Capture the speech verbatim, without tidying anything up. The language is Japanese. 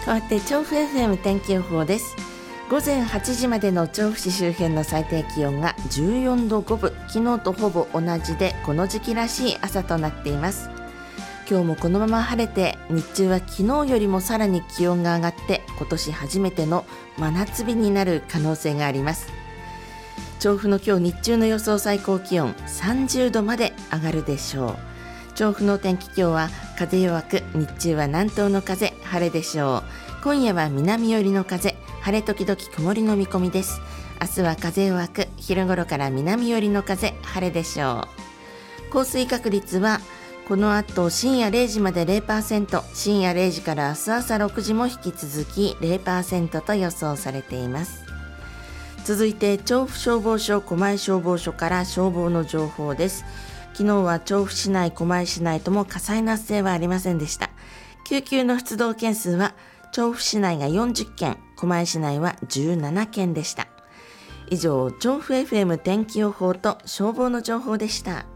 変わって調布 エフエム 天気予報です。午前はちじまでの調布市周辺の最低気温がじゅうよんどごぶ、昨日とほぼ同じでこの時期らしい朝となっています。今日もこのまま晴れて、日中は昨日よりもさらに気温が上がって今年初めての真夏日になる可能性があります。調布の今日日中の予想最高気温さんじゅうどまで上がるでしょう。調布の天気、今日は風弱く、日中は南東の風、晴れでしょう。今夜は南寄りの風、晴れ時々曇りの見込みです。明日は風弱く、昼頃から南寄りの風、晴れでしょう。降水確率はこの後深夜れいじまで ゼロパーセント、深夜れいじから明日朝ろくじも引き続き ゼロパーセント と予想されています。続いて調布消防署狛江消防署から消防の情報です。昨日は調布市内、狛江市内とも火災の発生はありませんでした。救急の出動件数は調布市内がよんじゅっけん、狛江市内はじゅうななけんでした。以上、調布 エフエム 天気予報と消防の情報でした。